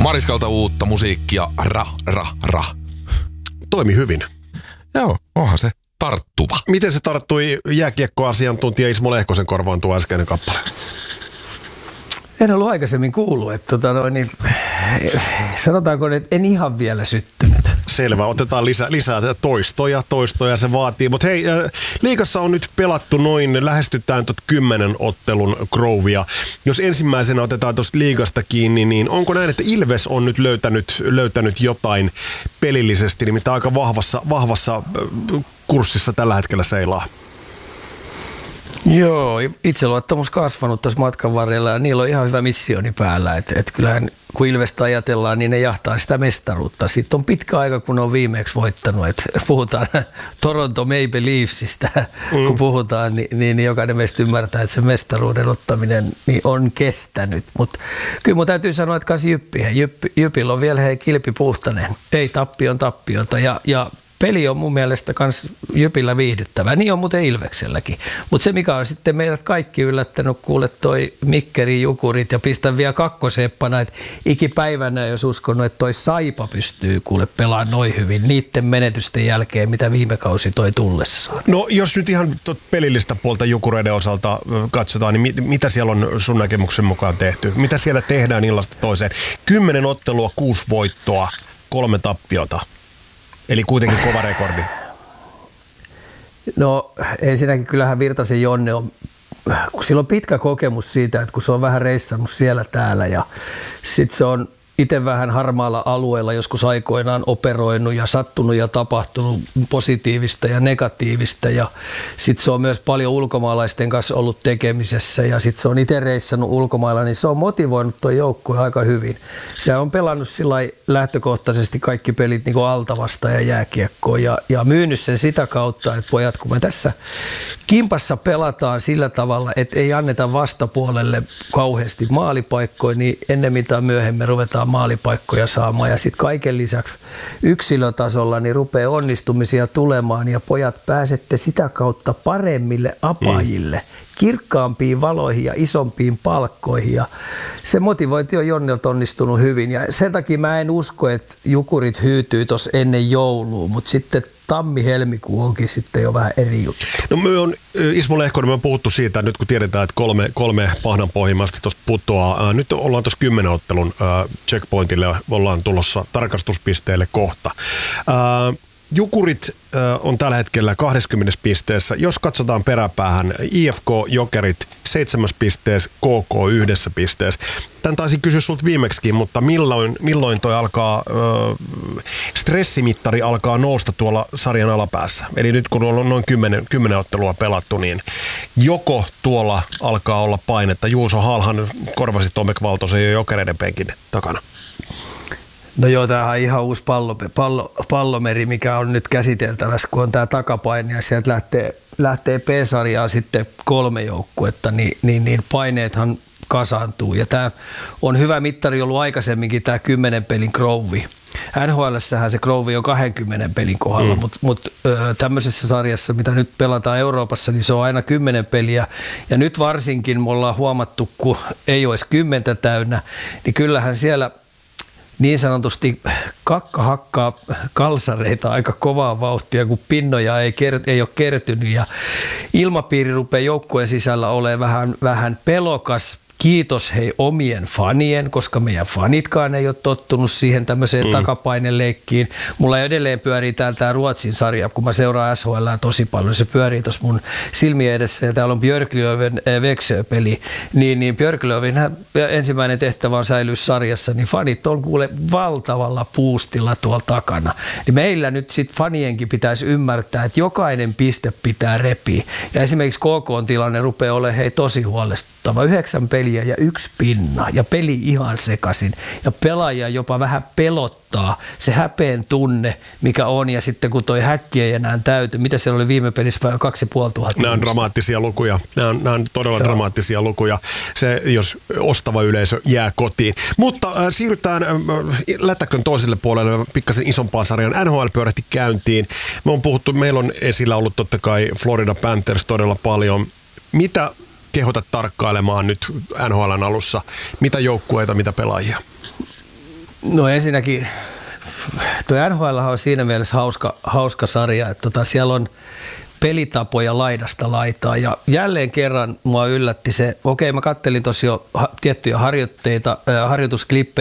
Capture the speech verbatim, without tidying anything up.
Mariskalta uutta musiikkia, ra, ra, ra. Toimi hyvin. Joo, onhan se tarttuva. Miten se tarttui jääkiekkoasiantuntija Ismo Lehkosen korvaan tuo äskeinen kappale? En ollut aikaisemmin kuullut, että tota noin, niin, sanotaanko, että en ihan vielä syttynyt. Selvä, otetaan lisää, lisää toistoja, toistoja se vaatii. Mutta hei, liigassa on nyt pelattu noin, lähestytään tot kymmenen ottelun Grovia. Jos ensimmäisenä otetaan tuosta liigasta kiinni, niin onko näin, että Ilves on nyt löytänyt, löytänyt jotain pelillisesti, nimittäin aika vahvassa, vahvassa kurssissa tällä hetkellä seilaa? Joo, itseluottamus kasvanut tuossa matkan varrella ja niillä on ihan hyvä missioni päällä. Että et kyllähän kun Ilvestä ajatellaan, niin ne jahtaa sitä mestaruutta. Sitten on pitkä aika, kun on viimeksi voittanut. Et puhutaan Toronto Maple Leafsistä, mm. kun puhutaan, niin, niin jokainen meistä ymmärtää, että se mestaruuden ottaminen niin on kestänyt. Mutta kyllä mun täytyy sanoa, että kas Jyppi, Jyppi, Jypillä on vielä hei kilpi puhtainen. Ei tappion tappiota ja, ja peli on mun mielestä kans Jypillä viihdyttävää. Niin on muuten Ilvekselläkin. Mutta se, mikä on sitten meidät kaikki yllättänyt, kuule toi Mikkeri, Jukurit ja pistän vielä kakkoseppana, että ikipäivänä jos uskonut, että toi Saipa pystyy kuule pelaamaan noin hyvin niiden menetysten jälkeen, mitä viime kausi toi tullessaan. No jos nyt ihan pelillistä puolta Jukureiden osalta katsotaan, niin mit, mitä siellä on sun näkemyksen mukaan tehty? Mitä siellä tehdään illasta toiseen? Kymmenen ottelua, kuusi voittoa, kolme tappiota. Eli kuitenkin kova rekordi. No ensinnäkin kyllähän Virtasen Jonne on, kun sillä on pitkä kokemus siitä, että kun se on vähän reissannut siellä täällä ja sitten se on itse vähän harmaalla alueella joskus aikoinaan operoinut ja sattunut ja tapahtunut positiivista ja negatiivista ja sitten se on myös paljon ulkomaalaisten kanssa ollut tekemisessä ja sitten se on itse reissannut ulkomailla, niin se on motivoinut tuo joukkue aika hyvin. Se on pelannut sillai lähtökohtaisesti kaikki pelit niin kuin altavasta ja jääkiekkoon ja, ja myynyt sen sitä kautta, että pojat, kun me tässä kimpassa pelataan sillä tavalla, että ei anneta vastapuolelle kauheasti maalipaikkoja, niin ennemmin tai myöhemmin ruvetaan maalipaikkoja saamaan ja sitten kaiken lisäksi yksilötasolla niin rupeaa onnistumisia tulemaan ja pojat pääsette sitä kautta paremmille apajille, mm. kirkkaampiin valoihin ja isompiin palkkoihin ja se motivointi on Jonnelta onnistunut hyvin ja sen takia mä en usko, että Jukurit hyytyy tuossa ennen joulua, mutta sitten tammi-helmikuu onkin sitten jo vähän eri juttu. No me on, Ismo Lehkonen, me on puhuttu siitä, että nyt kun tiedetään, että kolme, kolme pahdan pohjimmasta tuosta putoaa, ää, nyt ollaan tuossa kymmenen ottelun ää, checkpointille, ollaan tulossa tarkastuspisteelle kohta. Ää, Jukurit äh, on tällä hetkellä kaksikymmentä pisteessä. Jos katsotaan peräpäähän, I F K, Jokerit seitsemäs pisteessä, K K yhdessä pisteessä. Tän taisin kysyä sulta viimeksikin, mutta milloin, milloin toi alkaa, äh, stressimittari alkaa nousta tuolla sarjan alapäässä? Eli nyt kun on noin kymmenen, kymmenen ottelua pelattu, niin joko tuolla alkaa olla painetta. Juuso Halhan korvasi Tomek Valtosen jo Jokereiden penkin takana. No joo, tämähän on ihan uusi pallo, pallo, pallomeri, mikä on nyt käsiteltävässä, kun on tämä takapaine ja sieltä lähtee, lähtee P-sarjaan sitten kolme joukkuetta, niin, niin, niin paineethan kasaantuu. Ja tämä on hyvä mittari ollut aikaisemminkin tämä kymmenen pelin Grovi. N H L:ssähän se Grovi on kaksikymmentä pelin kohdalla, mm. mutta mut, tämmöisessä sarjassa, mitä nyt pelataan Euroopassa, niin se on aina kymmenen peliä. Ja nyt varsinkin me ollaan huomattu, kun ei ole edes kymmentä täynnä, niin kyllähän siellä niin sanotusti kakka hakkaa kalsareita aika kovaa vauhtia, kun pinnoja ei, kert- ei ole kertynyt ja ilmapiiri rupeaa joukkueen sisällä olemaan vähän, vähän pelokas. Kiitos hei omien fanien, koska meidän fanitkaan ei ole tottunut siihen tämmöiseen mm. takapaineleikkiin. Mulla edelleen pyörii täällä tämä Ruotsin sarja, kun mä seuraan S H L:ää tosi paljon. Se pyörii tuossa mun silmien edessä ja täällä on Björklöven Växjö-peli. Niin, niin Björklövin ensimmäinen tehtävä on säilyä sarjassa, niin fanit on kuule valtavalla puustilla tuolla takana. Niin meillä nyt sitten fanienkin pitäisi ymmärtää, että jokainen piste pitää repiä. Ja esimerkiksi K K:n tilanne rupeaa olemaan hei tosi huolestuttava. Yhdeksän peliä ja yksi pinna ja peli ihan sekaisin ja pelaaja jopa vähän pelottaa se häpeen tunne, mikä on ja sitten kun toi häkki ei enää täyty, mitä siellä oli viime pelissä kaksi ja puoli tuhatta. Nämä on dramaattisia lukuja, nämä on, nämä on todella Joo. dramaattisia lukuja, se jos ostava yleisö jää kotiin. Mutta äh, siirrytään äh, lätäkön toiselle puolelle pikkasen isompaan sarjan. N H L pyörähti käyntiin. Me on puhuttu, meillä on esillä ollut totta kai Florida Panthers todella paljon. Mitä kehotat tarkkailemaan nyt N H L:n alussa? Mitä joukkueita, mitä pelaajia? No ensinnäkin tuo N H L on siinä mielessä hauska, hauska sarja, että tota, siellä on pelitapoja laidasta laitaa ja jälleen kerran mua yllätti se, okei mä kattelin tossa jo ha, tiettyjä harjoitteita, äh, harjoitusklippejä